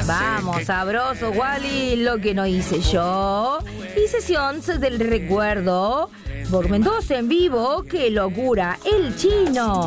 Vamos, sabroso, Wally, lo que no hice yo. Y sesión del recuerdo por Mendoza en vivo. ¡Qué locura! El Chino.